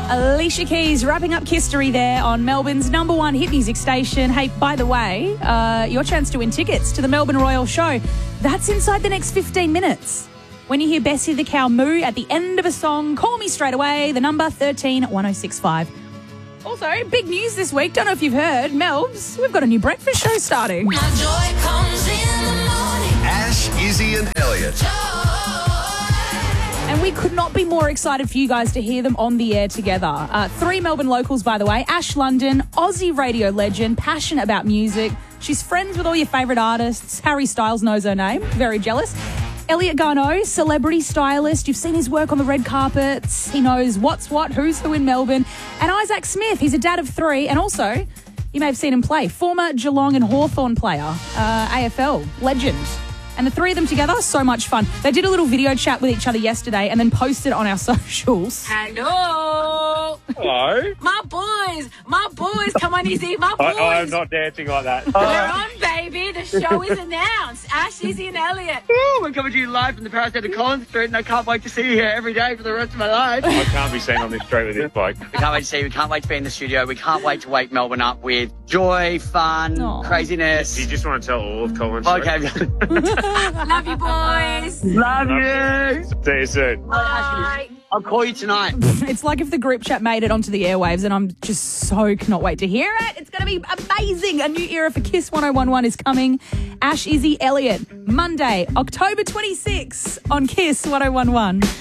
Alicia Keys wrapping up history there on Melbourne's number one hit music station. Hey, by the way, your chance to win tickets to the Melbourne Royal Show, that's inside the next 15 minutes. When you hear Bessie the Cow moo at the end of a song, call me straight away. The number 131065. Also, big news this week. Don't know if you've heard, Melbs, we've got a new breakfast show starting. My joy comes in the morning. Ash, Izzy and Elliot. And we could not be more excited for you guys to hear them on the air together. 3 Melbourne locals, by the way. Ash London, Aussie radio legend, passionate about music. She's friends with all your favourite artists. Harry Styles knows her name. Very jealous. Elliot Garneau, celebrity stylist. You've seen his work on the red carpets. He knows what's what, who's who in Melbourne. And Isaac Smith, he's a dad of 3. And also, you may have seen him play, former Geelong and Hawthorn player, AFL legend. And the 3 of them together, so much fun. They did a little video chat with each other yesterday and then posted on our socials. Hello. Hello. My boys, come on, Izzy, my boys. I'm not dancing like that. We're on, baby. The show is announced. Ash, Izzy and Elliot. We're coming to you live from the Paris Centre Collins Street, and I can't wait to see you here every day for the rest of my life. I can't be seen on this street with this bloke. We can't wait to see you. We can't wait to be in the studio. We can't wait to wake Melbourne up with joy, fun, craziness. You just want to tell all of Collins Street? Okay. Love you, boys. Love you. See you soon. Bye. I'll call you tonight. It's like if the group chat made it onto the airwaves, and I'm just so cannot wait to hear it. It's going to be amazing. A new era for Kiss 1011 is coming. Ash, Izzy, Elliot, Monday, October 26th on Kiss 1011.